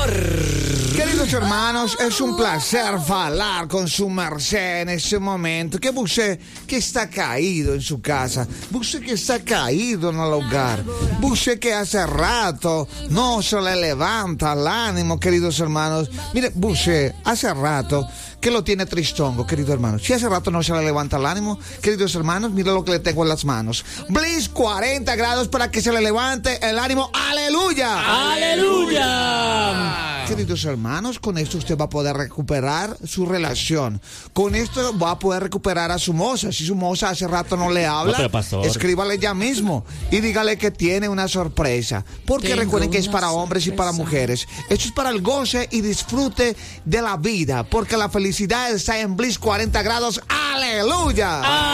Queridos hermanos, es un placer hablar con su merced en este momento. Que usted que está caído en su casa, usted que está caído en el hogar, usted que hace rato no se le levanta el ánimo, queridos hermanos. Mire, usted hace rato que lo tiene tristongo, querido hermano. Si hace rato no se le levanta el ánimo, queridos hermanos, mire lo que le tengo en las manos. Bliss 40 grados para que se le levante el ánimo. ¡Aleluya! ¡Aleluya! Queridos hermanos, con esto usted va a poder recuperar su relación. Con esto va a poder recuperar a su moza. Si su moza hace rato no le habla, pero, pastor, escríbale ya mismo y dígale que tiene una sorpresa. Porque recuerden que es para hombres y para mujeres. Esto es para el goce y disfrute de la vida. Porque la felicidad está en Bliss 40 grados. ¡Aleluya!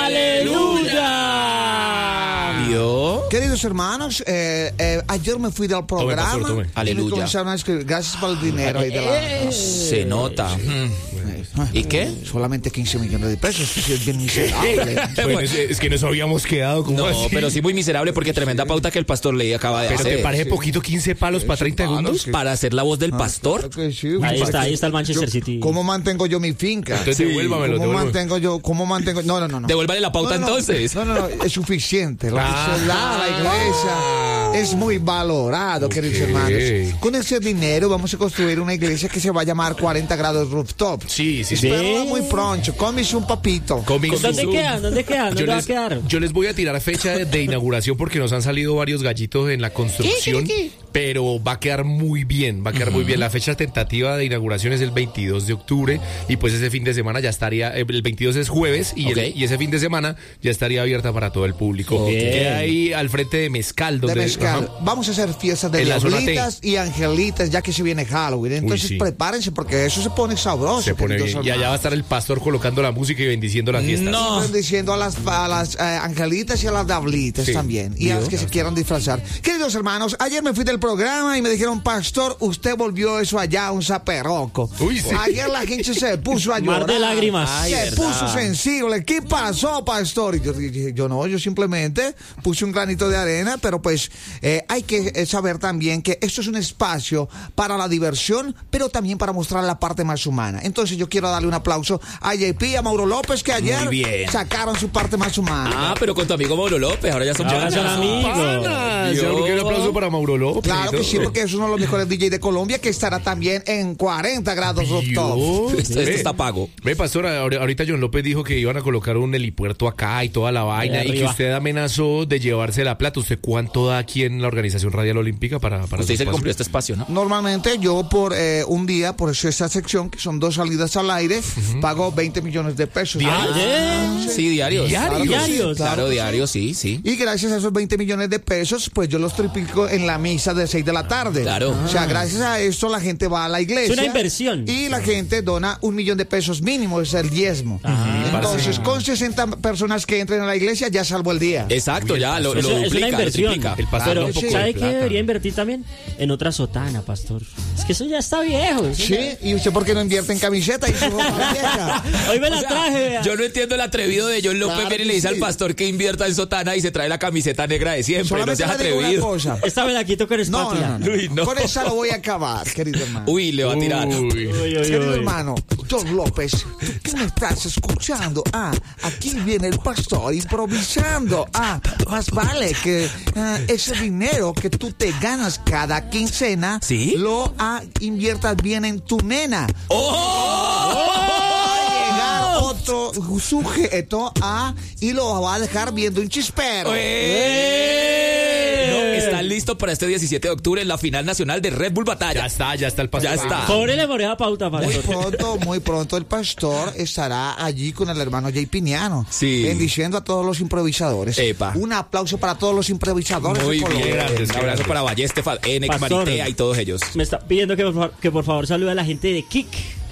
¡Aleluya! ¿Vio? Queridos hermanos, ayer me fui del programa. Tome. Y me comenzaron a escribir, gracias por el dinero ahí de la... Se nota. ¿Y qué? Solamente 15 millones de pesos. Es bien miserable. Bueno, es que nos habíamos quedado como No, así. pero sí muy miserable porque tremenda pauta que el pastor Ley acaba de Pero hacer. te parece poquito 15 palos para 30 segundos. Para hacer la voz del pastor. Claro que sí. Ahí está el Manchester City. ¿Cómo mantengo yo mi finca? Entonces devuélvamelo. ¿Cómo mantengo? No. Devuélvale la pauta entonces. No, es suficiente. La iglesia es muy valorado, queridos hermanos. Con ese dinero vamos a construir una iglesia que se va a llamar 40 grados rooftop. Sí. Pero muy pronto. Cómese un papito. ¿Dónde queda? ¿Dónde va a quedar? Yo les voy a tirar fecha de inauguración porque nos han salido varios gallitos en la construcción. Pero va a quedar muy bien, La fecha tentativa de inauguración es el 22 de octubre y pues ese fin de semana ya estaría, el 22 es jueves y ese fin de semana ya estaría abierta para todo el público. Queda ahí al frente de Mezcal. De Mezcal. Vamos a hacer fiestas de diablitas y angelitas ya que se viene Halloween. Entonces prepárense porque eso se pone sabroso. Se pone bien. Y allá va a estar el pastor colocando la música y bendiciendo las fiestas. No. Bendiciendo a las angelitas y a las diablitas también. Y a las que se quieran disfrazar. Queridos hermanos, ayer me fui del programa y me dijeron, pastor, usted volvió eso allá un zaperroco. Uy, sí. Ayer la gente se puso a llorar. Mar de lágrimas. Se puso sensible. ¿Qué pasó, pastor? Y yo dije, yo simplemente puse un granito de arena, pero pues hay que saber también que esto es un espacio para la diversión, pero también para mostrar la parte más humana. Entonces yo quiero darle un aplauso a JP y a Mauro López que ayer sacaron su parte más humana. Pero con tu amigo Mauro López, ahora ya son amigos. Yo quiero un aplauso para Mauro López. Claro que sí, porque es uno de los mejores DJ de Colombia que estará también en 40 grados rooftop. Esto está pago. Ve, pastor, ahorita John López dijo que iban a colocar un helipuerto acá y toda la vaina y que usted amenazó de llevarse la plata. ¿Usted cuánto da aquí en la Organización Radial Olímpica para usted dice que cumplió este espacio, ¿no? Normalmente yo por un día, por esta sección, que son 2 salidas al aire, pago 20 millones de pesos. Sí, diarios. ¿Diarios? Claro, diarios, sí. Y gracias a esos 20 millones de pesos, pues yo los triplico en la misa de 6 de la tarde. Claro. O sea, gracias a esto la gente va a la iglesia. Es una inversión. Y la gente dona 1 millón de pesos mínimo, es el diezmo. Entonces, con 60 personas que entren a la iglesia, ya salvo el día. Exacto, ya lo duplica, es una inversión. El pastor Pero un poco ¿sabe de qué plata. debería invertir también? En otra sotana, pastor. Es que eso ya está viejo. Sí, ¿y usted por qué no invierte en camiseta y su ropa vieja? Hoy me la traje, vea. Yo no entiendo el atrevido de John López. Claro Viene y que le dice sí. al pastor que invierta en sotana y se trae la camiseta negra de siempre. Solamente no seas le digo una atrevido. cosa. Esta me la quito con No, espátula. Uy, no. Con esa lo voy a acabar, querido hermano. Uy, le va a tirar. Querido hermano, John López, ¿qué me estás escuchando? Aquí viene el pastor improvisando. Más vale que ese dinero que tú te ganas cada quincena, ¿Sí? lo inviertas bien en tu nena. Otro sujeto y lo va a dejar viendo un chispero. No, está listo para este 17 de octubre en la final nacional de Red Bull Batalla. Ya está el pastor. Ya está. Cóbrele por esa pauta, pastor. Muy pronto el pastor estará allí con el hermano Jay Piñano. Sí. Bendiciendo a todos los improvisadores. Epa. Un aplauso para todos los improvisadores. Muy de Colombia. bien. Un abrazo para Balleste, Enex, Pastor. Maritea y todos ellos. Me está pidiendo que por favor salude a la gente de Kik.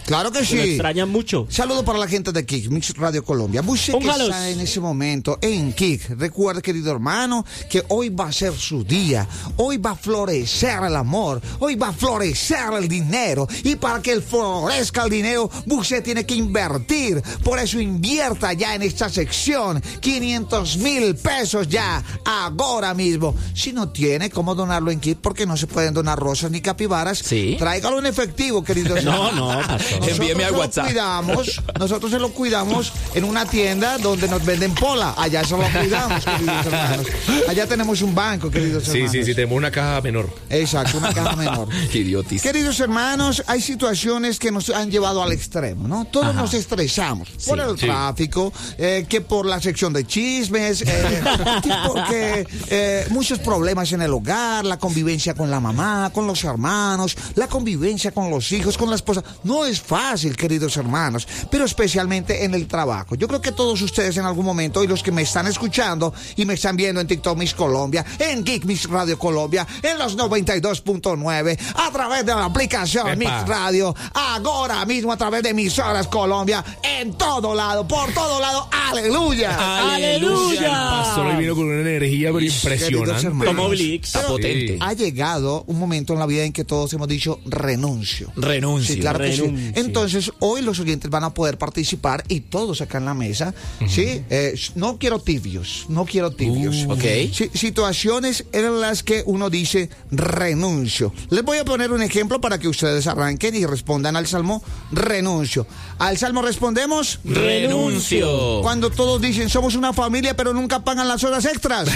Claro que Lo sí. extrañan mucho. Saludo para la gente de Kick, Mix Radio Colombia. Usted que Póngalos. está en ese momento en Kick, recuerde, querido hermano, que hoy va a ser su día. Hoy va a florecer el amor. Hoy va a florecer el dinero. Y para que florezca el dinero, usted tiene que invertir. Por eso invierta ya en esta sección. 500,000 pesos ya, ahora mismo. Si no tiene cómo donarlo en Kick, porque no se pueden donar rosas ni capibaras, Sí. tráigalo en efectivo, querido hermano. No, pastor. Envíeme al WhatsApp. Nosotros se lo cuidamos en una tienda donde nos venden pola. Allá se lo cuidamos, queridos hermanos. Allá tenemos un banco, queridos hermanos. Sí, tenemos una caja menor. Exacto, una caja menor. Idiotis. Queridos hermanos, hay situaciones que nos han llevado al extremo, ¿no? Todos nos estresamos por el tráfico, que por la sección de chismes, que porque muchos problemas en el hogar, la convivencia con la mamá, con los hermanos, la convivencia con los hijos, con la esposa. No es fácil, queridos hermanos, pero especialmente en el trabajo. Yo creo que todos ustedes en algún momento, y los que me están escuchando y me están viendo en TikTok Mix Colombia, en Geek Mix Radio Colombia, en los 92.9, a través de la aplicación Epa. Mix Radio, ahora mismo a través de Emisoras Colombia, en todo lado, por todo lado, aleluya. ¡Aleluya! El pastor hoy vino con una energía pero Queridos impresionante. hermanos. Como Blix. Está potente. Ha llegado un momento en la vida en que todos hemos dicho renuncio. Renuncio. Sí, claro que sí. Renuncio. Entonces, hoy los oyentes van a poder participar y todos acá en la mesa, ¿sí? No quiero tibios, no quiero tibios. Ok. Sí, situaciones en las que uno dice renuncio. Les voy a poner un ejemplo para que ustedes arranquen y respondan al salmo renuncio. Al salmo respondemos Renuncio. cuando todos dicen somos una familia pero nunca pagan las horas extras.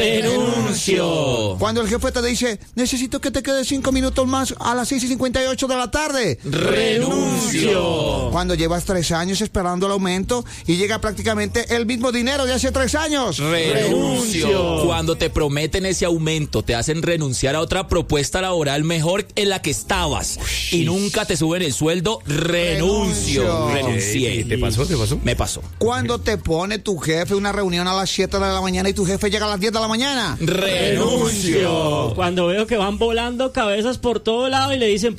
Renuncio. Cuando el jefe te dice necesito que te quedes 5 minutos más a las 6:58 de la tarde. Renuncio. Cuando llevas 3 años esperando el aumento y llega prácticamente el mismo dinero de hace 3 años. Renuncio. Cuando te prometen ese aumento, te hacen renunciar a otra propuesta laboral mejor en la que estabas y nunca te suben el sueldo, renuncio. Renuncié. ¿Te pasó? Me pasó. Cuando te pone tu jefe una reunión a las 7 de la mañana y tu jefe llega a las 10 de la mañana. Renuncio. Cuando veo que van volando cabezas por todo lado y le dicen,